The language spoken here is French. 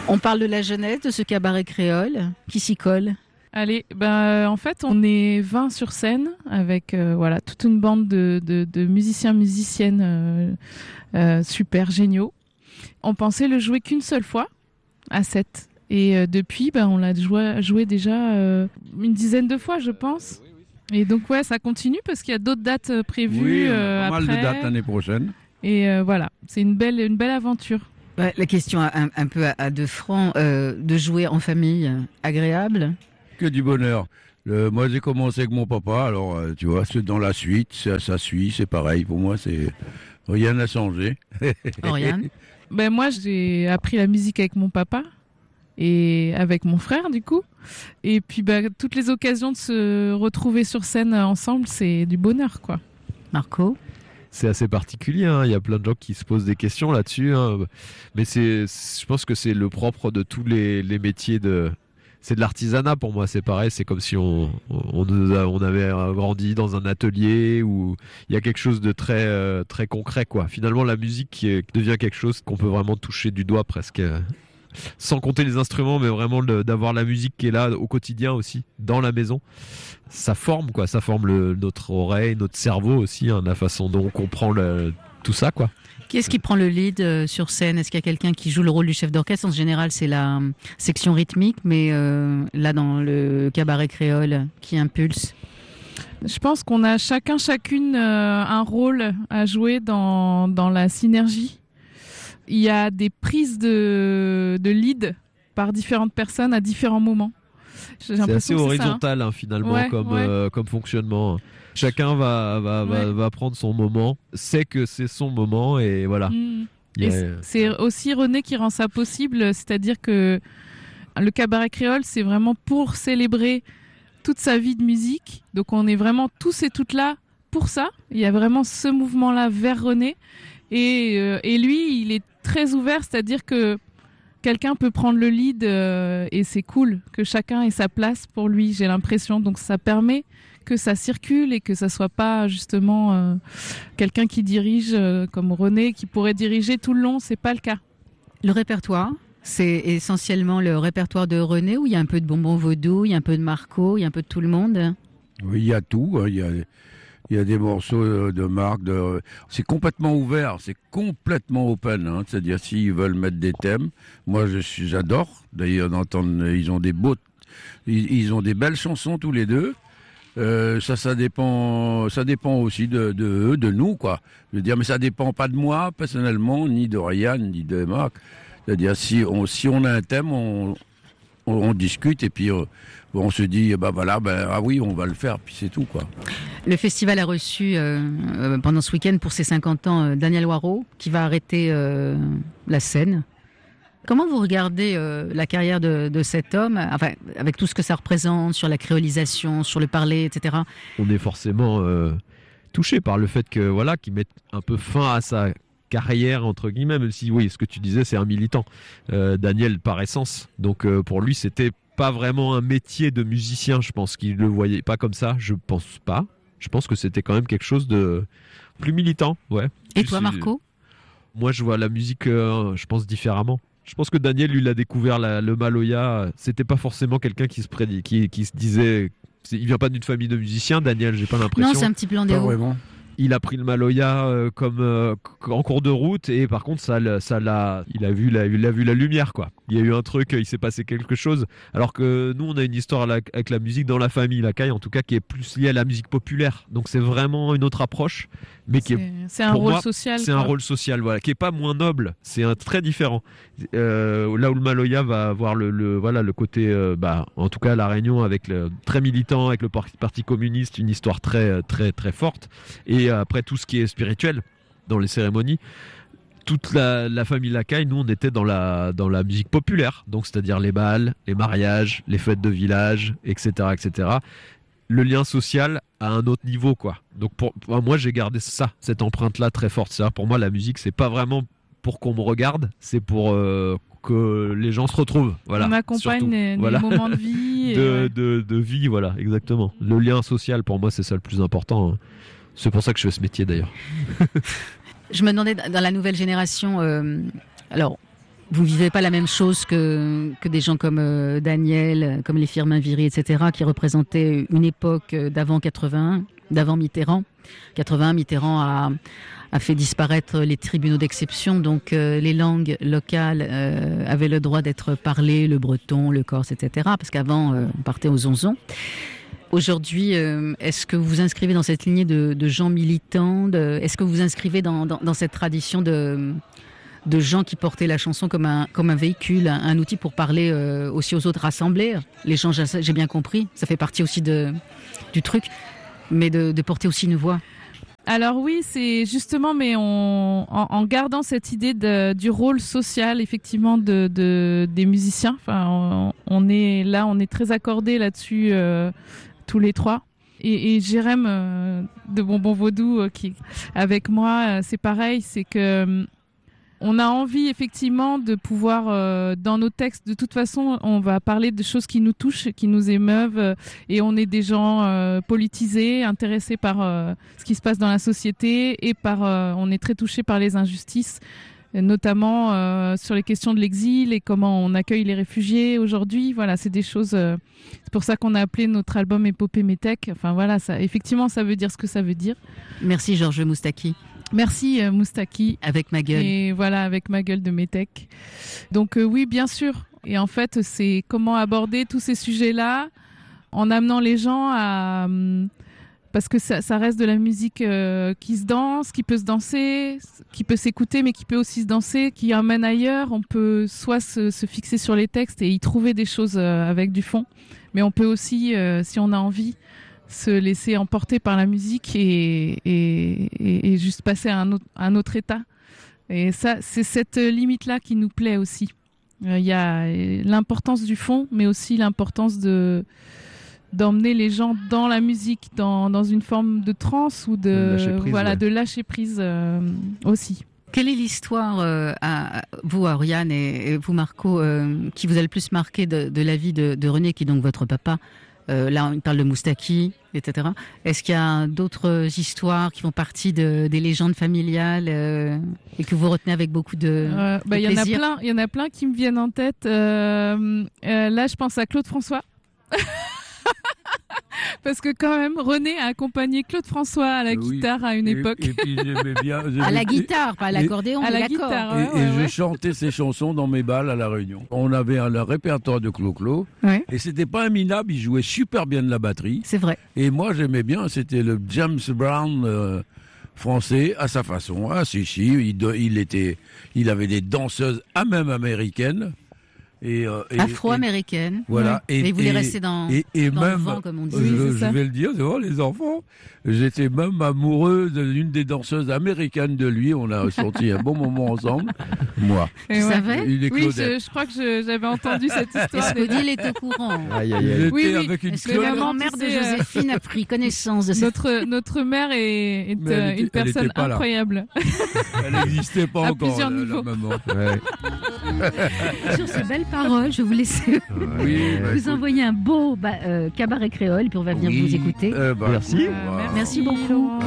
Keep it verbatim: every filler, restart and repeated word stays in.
On parle de la jeunesse, de ce cabaret créole qui s'y colle. Allez, ben, euh, en fait, on est vingt sur scène avec euh, voilà, toute une bande de, de, de musiciens, musiciennes euh, euh, super géniaux. On pensait le jouer qu'une seule fois, à sept. Et euh, depuis, ben, on l'a joué, joué déjà euh, une dizaine de fois, je pense. Et donc, ouais, ça continue parce qu'il y a d'autres dates prévues. Oui, on a euh, pas après. mal de dates l'année prochaine. Et euh, voilà, c'est une belle, une belle aventure. Ouais, la question un, un peu à, à deux francs, euh, de jouer en famille, agréable. Que du bonheur. Le, moi, j'ai commencé avec mon papa, alors euh, tu vois, c'est dans la suite, ça, ça suit, c'est pareil. Pour moi, c'est rien n'a changé. Oriane. Ben moi, j'ai appris la musique avec mon papa et avec mon frère, du coup. Et puis, ben, toutes les occasions de se retrouver sur scène ensemble, c'est du bonheur, quoi. Marco. C'est assez particulier, hein. Il y a plein de gens qui se posent des questions là-dessus, hein. Mais c'est, je pense que c'est le propre de tous les, les métiers de... C'est de l'artisanat pour moi, c'est pareil, c'est comme si on, on, on avait grandi dans un atelier où il y a quelque chose de très, euh, très concret, quoi. Finalement, la musique qui est, devient quelque chose qu'on peut vraiment toucher du doigt presque, euh, sans compter les instruments, mais vraiment le, d'avoir la musique qui est là au quotidien aussi, dans la maison. Ça forme, quoi, ça forme le, notre oreille, notre cerveau aussi, hein, la façon dont on comprend le, tout ça, quoi. Qui est-ce qui prend le lead euh, sur scène? Est-ce qu'il y a quelqu'un qui joue le rôle du chef d'orchestre? En général, c'est la euh, section rythmique, mais euh, là, dans le cabaret créole, qui impulse? Je pense qu'on a chacun, chacune euh, un rôle à jouer dans, dans la synergie. Il y a des prises de, de lead par différentes personnes à différents moments. J'ai c'est assez que horizontal, c'est ça, hein. hein, finalement, ouais, comme, ouais. Euh, comme fonctionnement. Chacun va, va, va, ouais. va prendre son moment, sait que c'est son moment et voilà. Mmh. Et a... C'est aussi René qui rend ça possible, c'est-à-dire que le cabaret créole, c'est vraiment pour célébrer toute sa vie de musique. Donc on est vraiment tous et toutes là pour ça. Il y a vraiment ce mouvement-là vers René. Et, euh, et lui, il est très ouvert, c'est-à-dire que quelqu'un peut prendre le lead euh, et c'est cool que chacun ait sa place pour lui, j'ai l'impression. Donc ça permet que ça circule et que ça soit pas justement euh, quelqu'un qui dirige euh, comme René qui pourrait diriger tout le long, c'est pas le cas. Le répertoire, c'est essentiellement le répertoire de René où il y a un peu de Bonbon Vaudou, il y a un peu de Marco, il y a un peu de tout le monde. Oui, il y a tout, il y a, il y a des morceaux de Marc, de... c'est complètement ouvert, c'est complètement open, hein. C'est-à-dire s'ils veulent mettre des thèmes, moi je suis, j'adore, d'ailleurs d'entendre, ils ont des beaux, ils, ils ont des belles chansons tous les deux. Euh, ça, ça dépend, ça dépend aussi de, de eux, de nous, quoi. Je veux dire, mais ça dépend pas de moi personnellement, ni de Ryan, ni de Marc. C'est-à-dire, si on, si on a un thème, on, on, on discute et puis euh, on se dit, bah voilà, bah, ah oui, on va le faire, puis c'est tout, quoi. Le festival a reçu euh, euh, pendant ce week-end pour ses cinquante ans euh, Daniel Waro, qui va arrêter euh, la scène. Comment vous regardez euh, la carrière de, de cet homme, enfin, avec tout ce que ça représente sur la créolisation, sur le parler, et cetera? On est forcément euh, touché par le fait que voilà, qu'il mette un peu fin à sa carrière entre guillemets, même si oui, ce que tu disais, c'est un militant. Euh, Daniel par essence. Donc euh, pour lui, c'était pas vraiment un métier de musicien. Je pense qu'il le voyait pas comme ça. Je pense pas. Je pense que c'était quand même quelque chose de plus militant, ouais. Et je toi, suis... Marco? Moi, je vois la musique, euh, je pense différemment. Je pense que Daniel, lui, il a découvert la, le Maloya. C'était pas forcément quelqu'un qui se prédit, qui, qui se disait. Il vient pas d'une famille de musiciens, Daniel, j'ai pas l'impression. Non, c'est un petit plan des Pas hauts. vraiment. Il a pris le Maloya euh, comme euh, en cours de route et par contre ça, ça l'a, il a vu la, il a vu la lumière, quoi. Il y a eu un truc, il s'est passé quelque chose. Alors que nous, on a une histoire avec la musique dans la famille, la caille en tout cas, qui est plus liée à la musique populaire. Donc c'est vraiment une autre approche, mais qui c'est, est, c'est un pour rôle moi, social. C'est quoi. un rôle social, voilà, qui est pas moins noble. C'est un très différent. Euh, là où le Maloya va avoir le, le voilà le côté, euh, bah en tout cas à la Réunion avec le très militant, avec le parti communiste, une histoire très très très forte. Et après tout ce qui est spirituel dans les cérémonies. Toute la, la famille Lacaille, nous on était dans la, dans la musique populaire, donc c'est-à-dire les bals, les mariages, les fêtes de village, et cetera, et cetera. Le lien social à un autre niveau, quoi. Donc pour, pour moi j'ai gardé ça, cette empreinte-là très forte. C'est-à-dire pour moi la musique c'est pas vraiment pour qu'on me regarde, c'est pour euh, que les gens se retrouvent. Voilà. On accompagne les, voilà. les moments de vie. Et de, ouais. de, de vie, voilà, exactement. Le lien social pour moi c'est ça le plus important. Hein. C'est pour ça que je fais ce métier d'ailleurs. Je me demandais, dans la nouvelle génération, euh, alors, vous ne vivez pas la même chose que, que des gens comme euh, Daniel, comme les Firmin Viry, et cetera, qui représentaient une époque d'avant quatre-vingt-un, d'avant Mitterrand. quatre-vingt-un, Mitterrand a, a fait disparaître les tribunaux d'exception, donc euh, les langues locales euh, avaient le droit d'être parlées, le breton, le corse, et cetera, parce qu'avant, euh, on partait aux onzons. Aujourd'hui, euh, est-ce que vous vous inscrivez dans cette lignée de, de gens militants de, Est-ce que vous vous inscrivez dans, dans, dans cette tradition de, de gens qui portaient la chanson comme un, comme un véhicule, un, un outil pour parler euh, aussi aux autres, rassembler les gens, j'ai bien compris, ça fait partie aussi de, du truc, mais de, de porter aussi une voix. Alors oui, c'est justement, mais on, en, en gardant cette idée de, du rôle social, effectivement, de, de des musiciens. Enfin, on, on est là, on est très accordés là-dessus, euh, tous les trois. Et, et Jérém euh, de Bonbon Vaudou, euh, qui avec moi, euh, c'est pareil, c'est que euh, on a envie effectivement de pouvoir, euh, dans nos textes, de toute façon, on va parler de choses qui nous touchent, qui nous émeuvent, euh, et on est des gens euh, politisés, intéressés par euh, ce qui se passe dans la société, et par, euh, on est très touchés par les injustices, notamment euh, sur les questions de l'exil et comment on accueille les réfugiés aujourd'hui. Voilà, c'est des choses. Euh, c'est pour ça qu'on a appelé notre album Épopée Métèque. Enfin voilà, ça, effectivement, ça veut dire ce que ça veut dire. Merci Georges Moustaki. Merci euh, Moustaki. Avec ma gueule. Et voilà, avec ma gueule de Métèque. Donc euh, oui, bien sûr. Et en fait, c'est comment aborder tous ces sujets-là en amenant les gens à... Hum, parce que ça, ça reste de la musique euh, qui se danse, qui peut se danser, qui peut s'écouter, mais qui peut aussi se danser, qui emmène ailleurs. On peut soit se, se fixer sur les textes et y trouver des choses euh, avec du fond, mais on peut aussi, euh, si on a envie, se laisser emporter par la musique et, et, et, et juste passer à un autre, à un autre état. Et ça, c'est cette limite-là qui nous plaît aussi. Il euh, y a l'importance du fond, mais aussi l'importance de... d'emmener les gens dans la musique, dans, dans une forme de transe ou de, de lâcher prise, voilà, ouais. de lâcher prise euh, aussi. Quelle est l'histoire, euh, à vous, Oriane, et, et vous, Marco, euh, qui vous a le plus marqué de, de la vie de, de René, qui est donc votre papa? euh, Là, on parle de Moustaki, et cetera. Est-ce qu'il y a d'autres histoires qui font partie de, des légendes familiales euh, et que vous retenez avec beaucoup de, euh, bah, de y en a plaisir? plein, il y en a plein qui me viennent en tête. Euh, euh, là, je pense à Claude François. Parce que quand même, René a accompagné Claude François à la Oui. guitare à une Et- époque. Et, puis j'aimais bien. À j'aimais- la guitare, pas à l'accordéon, À mais la d'accord. guitare, Et, ouais, et ouais, je ouais. chantais ces chansons dans mes balles à La Réunion. On avait un, le répertoire de Clo-Clo. Ouais. Et c'était pas un minable, il jouait super bien de la batterie. C'est vrai. Et moi, j'aimais bien, c'était le James Brown euh, français à sa façon. Ah, si, si, il, do- il, était, il avait des danseuses, à même américaines. Et, euh, et- Afro-américaine. et- Voilà. Et, Et, il voulait et- rester dans, et, et dans le même, vent, comme on dit. Oui, je, c'est ça. je vais le dire devant les enfants, j'étais même amoureux d'une des danseuses américaines de lui. On a sorti un bon moment ensemble. Moi. Et Tu ouais. savais? Il est Oui, Claudette. je, je crois que je- j'avais entendu cette histoire. Est-ce que Odile est au courant? Aïe, aïe, Il aïe. était Oui, oui. avec une Est-ce que Mais la vraiment, grand-mère de tu sais, euh, Joséphine a pris connaissance de cette... Notre, notre mère est, est, Mais elle euh, était- une elle personne était pas là. incroyable. Elle n'existait pas À encore, plusieurs la, la niveaux. maman. Ouais. Sur ces belles paroles, je vous laisse Oui, bah, vous écoute. envoyer un beau bah, euh, cabaret créole, puis on va venir Oui, vous écouter. euh, bah, Merci. écoute, Euh, voilà. Merci beaucoup. Laurent.